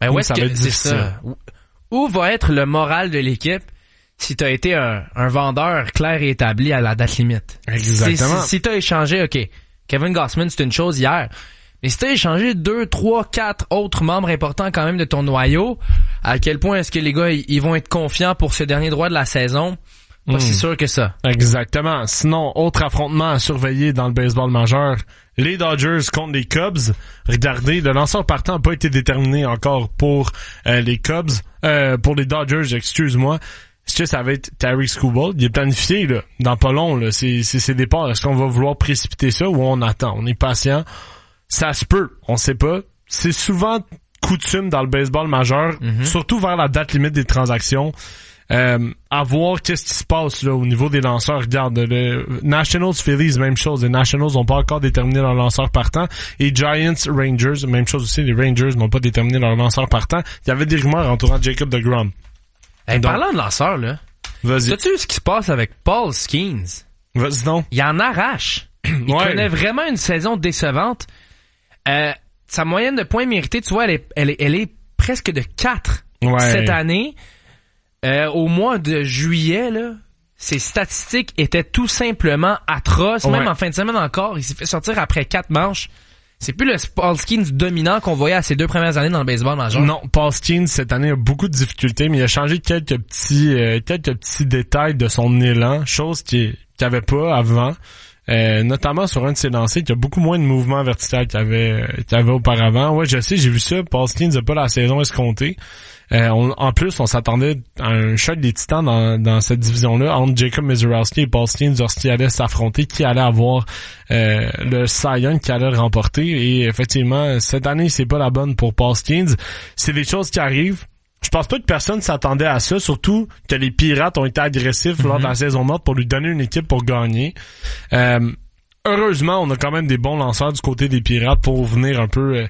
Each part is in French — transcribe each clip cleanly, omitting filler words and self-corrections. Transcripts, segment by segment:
Ben ouais, ça va être difficile. Ça. Où va être le moral de l'équipe si t'as été un vendeur clair et établi à la date limite? Exactement. Si t'as échangé, OK, Kevin Gausman, c'est une chose hier, mais si t'as échangé 2, 3, 4 autres membres importants quand même de ton noyau, à quel point est-ce que les gars, ils vont être confiants pour ce dernier droit de la saison? Pas si sûr que ça. Exactement. Sinon, autre affrontement à surveiller dans le baseball majeur, les Dodgers contre les Cubs. Regardez, le lanceur partant n'a pas été déterminé encore pour les Cubs, pour les Dodgers, excuse-moi. Est-ce que ça va être Tarik Skubal? Il est planifié, là, dans pas long, là. C'est ses départs. Est-ce qu'on va vouloir précipiter ça ou on attend? On est patient. Ça se peut. On sait pas. C'est souvent coutume dans le baseball majeur, surtout vers la date limite des transactions. À voir qu'est-ce qui se passe là au niveau des lanceurs. Regarde, le Nationals Phillies, même chose. Les Nationals n'ont pas encore déterminé leur lanceur partant. Et Giants Rangers, même chose aussi. Les Rangers n'ont pas déterminé leur lanceur partant. Il y avait des rumeurs entourant Jacob deGrom. Hey, parlant de lanceur, là. Vas-y. Sais-tu ce qui se passe avec Paul Skeens? Vas-y donc. Il en arrache. Il connaît vraiment une saison décevante. Sa moyenne de points mérités, tu vois, elle est presque de 4 cette année. Au mois de juillet, là, ses statistiques étaient tout simplement atroces. Même en fin de semaine encore, il s'est fait sortir après 4 manches. C'est plus le Paul Skeens dominant qu'on voyait à ses 2 premières années dans le baseball majeur. Non, Paul Skeens, cette année, a beaucoup de difficultés, mais il a changé quelques petits détails de son élan, chose qu'il avait pas avant. Notamment sur un de ses lancers, qui a beaucoup moins de mouvement vertical qu'il avait auparavant. Ouais, je sais, j'ai vu ça. Paul Skeens n'a pas la saison escomptée. En plus, on s'attendait à un choc des titans dans cette division-là entre Jacob Misiorowski et Paul Skeens lorsqu'ils allaient s'affronter, qui allait avoir le Cy Young qui allait le remporter. Et effectivement, cette année, c'est pas la bonne pour Paul Skeens. C'est des choses qui arrivent. Je pense pas que personne s'attendait à ça, surtout que les Pirates ont été agressifs lors de la saison morte pour lui donner une équipe pour gagner. Heureusement, on a quand même des bons lanceurs du côté des Pirates pour venir un peu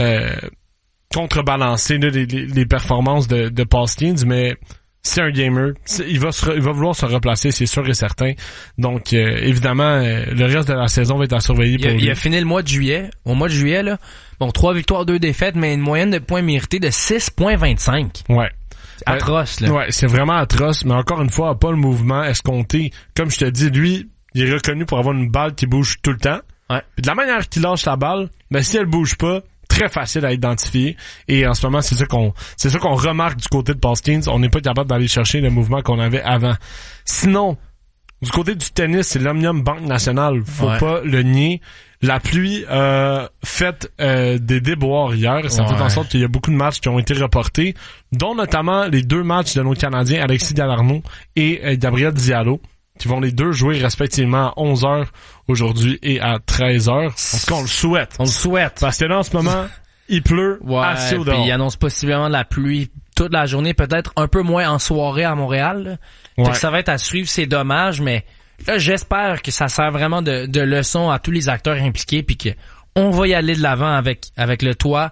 contrebalancer là, les performances de Paul Skeens, mais c'est un gamer, il va vouloir se replacer, c'est sûr et certain. Donc évidemment, le reste de la saison va être à surveiller pour lui. Il a fini le mois de juillet. Au mois de juillet, là, bon, 3 victoires, 2 défaites, mais une moyenne de points mérités de 6.25. Ouais. C'est atroce, là. Ouais, c'est vraiment atroce, mais encore une fois, pas le mouvement escompté. Comme je te dis, lui, il est reconnu pour avoir une balle qui bouge tout le temps. Ouais. Puis de la manière qu'il lâche la balle, ben si elle bouge pas, très facile à identifier. Et en ce moment, c'est ça qu'on remarque du côté de Paul Skeens. On n'est pas capable d'aller chercher le mouvement qu'on avait avant. Sinon, du côté du tennis, c'est l'Omnium Banque Nationale. Faut pas le nier. La pluie fait des déboires hier. Ça fait en sorte qu'il y a beaucoup de matchs qui ont été reportés, dont notamment les 2 matchs de nos Canadiens, Alexis Galarneau et Gabriel Diallo, qui vont les 2 jouer respectivement à 11h aujourd'hui et à 13h. En tout cas, on le souhaite. On le souhaite. Parce que là, en ce moment, il pleut assez au dehors. Puis il annonce possiblement de la pluie toute la journée, peut-être un peu moins en soirée à Montréal. Fait que ça va être à suivre, c'est dommage, mais là, j'espère que ça sert vraiment de leçon à tous les acteurs impliqués, puis que on va y aller de l'avant avec le toit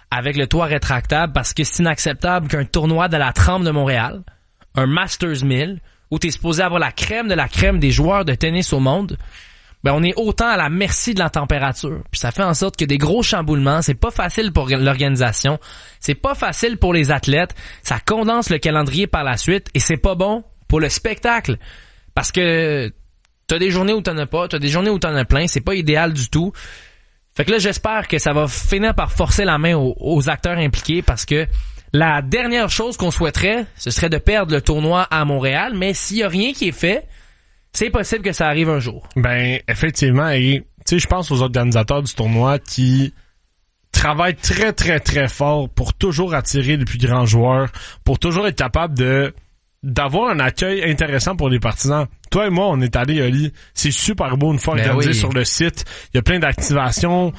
rétractable, parce que c'est inacceptable qu'un tournoi de la Trempe de Montréal, un Masters 1000, où t'es supposé avoir la crème de la crème des joueurs de tennis au monde, ben on est autant à la merci de la température. Puis ça fait en sorte que des gros chamboulements, c'est pas facile pour l'organisation, c'est pas facile pour les athlètes, ça condense le calendrier par la suite, et c'est pas bon pour le spectacle. Parce que t'as des journées où t'en as pas, t'as des journées où t'en as plein, c'est pas idéal du tout. Fait que là, j'espère que ça va finir par forcer la main aux acteurs impliqués, parce que la dernière chose qu'on souhaiterait, ce serait de perdre le tournoi à Montréal, mais s'il y a rien qui est fait, c'est possible que ça arrive un jour. Ben, effectivement, et tu sais, je pense aux organisateurs du tournoi qui travaillent très, très, très fort pour toujours attirer les plus grands joueurs, pour toujours être capable d'avoir un accueil intéressant pour les partisans. Toi et moi, on est allés, Oli. C'est super beau une fois organisé sur le site. Il y a plein d'activations.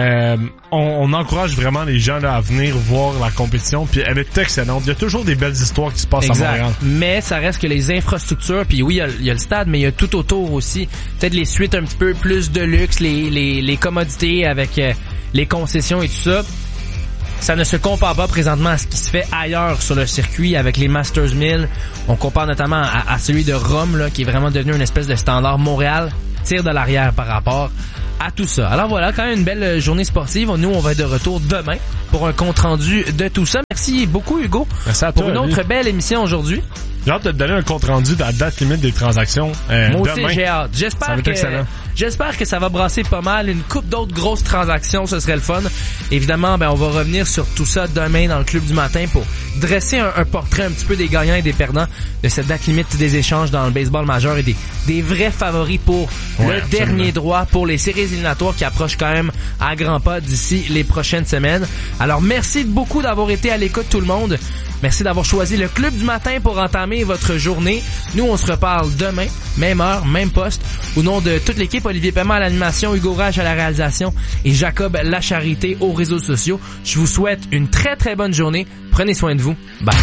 On encourage vraiment les gens là, à venir voir la compétition. Puis elle est excellente. Il y a toujours des belles histoires qui se passent à Montréal. Mais ça reste que les infrastructures, puis oui, il y a le stade, mais il y a tout autour aussi. Peut-être les suites un petit peu plus de luxe, les commodités avec les concessions et tout ça. Ça ne se compare pas présentement à ce qui se fait ailleurs sur le circuit avec les Masters 1000. On compare notamment à celui de Rome, là, qui est vraiment devenu une espèce de standard. Montréal tire de l'arrière par rapport à tout ça. Alors voilà, quand même une belle journée sportive. Nous, on va être de retour demain pour un compte-rendu de tout ça. Merci beaucoup, Hugo. Merci à pour toi, une autre belle émission aujourd'hui. J'ai hâte de te donner un compte-rendu de la date limite des transactions Moi aussi, demain. j'ai hâte. J'espère que ça va brasser pas mal. Une couple d'autres grosses transactions, ce serait le fun. Évidemment, on va revenir sur tout ça demain dans le Club du matin pour dresser un portrait un petit peu des gagnants et des perdants de cette date limite des échanges dans le baseball majeur et des vrais favoris pour le dernier droit pour les séries éliminatoires qui approchent quand même à grands pas d'ici les prochaines semaines. Alors, merci beaucoup d'avoir été à l'écoute, tout le monde. Merci d'avoir choisi le Club du matin pour entamer votre journée. Nous, on se reparle demain, même heure, même poste. Au nom de toute l'équipe, Olivier Paiement à l'animation, Hugo Rage à la réalisation et Jacob Lacharité aux réseaux sociaux. Je vous souhaite une très très bonne journée. Prenez soin de vous. Bye.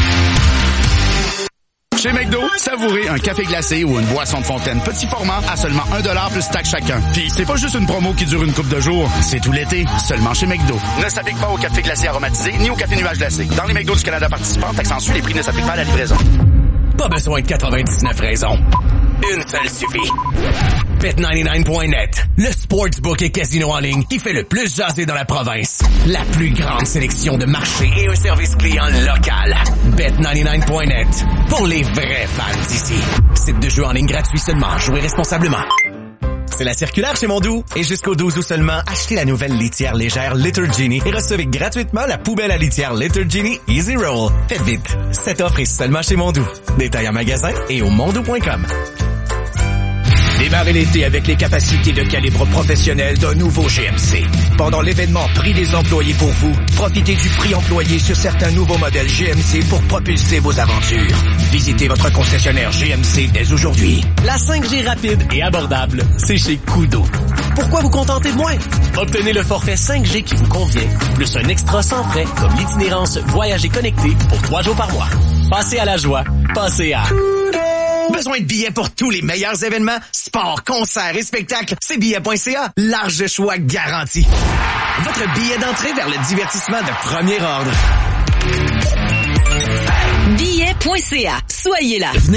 Chez McDo, savourez un café glacé ou une boisson de fontaine petit format à seulement $1 plus taxe chacun. Puis c'est pas juste une promo qui dure une couple de jours, c'est tout l'été, seulement chez McDo. Ne s'applique pas au café glacé aromatisé ni au café nuage glacé. Dans les McDo du Canada participants, taxe en sus, les prix ne s'appliquent pas à la livraison. Pas besoin de 99 raisons. Une seule suffit. Bet99.net, le sportsbook et casino en ligne qui fait le plus jaser dans la province. La plus grande sélection de marchés et un service client local. Bet99.net, pour les vrais fans d'ici. Site de jeu en ligne gratuit seulement. Jouez responsablement. C'est la circulaire chez Mondou. Et jusqu'au 12 août seulement, achetez la nouvelle litière légère Litter Genie et recevez gratuitement la poubelle à litière Litter Genie Easy Roll. Faites vite. Cette offre est seulement chez Mondou. Détail en magasin et au mondou.com. Démarrez l'été avec les capacités de calibre professionnel d'un nouveau GMC. Pendant l'événement Prix des employés pour vous, profitez du prix employé sur certains nouveaux modèles GMC pour propulser vos aventures. Visitez votre concessionnaire GMC dès aujourd'hui. La 5G rapide et abordable, c'est chez Kudo. Pourquoi vous contenter de moins? Obtenez le forfait 5G qui vous convient, plus un extra sans frais comme l'itinérance Voyager connecté pour 3 jours par mois. Passez à la joie, passez à... Besoin de billets pour tous les meilleurs événements, sports, concerts et spectacles? C'est billets.ca. Large choix garanti. Votre billet d'entrée vers le divertissement de premier ordre. Billets.ca. Soyez là.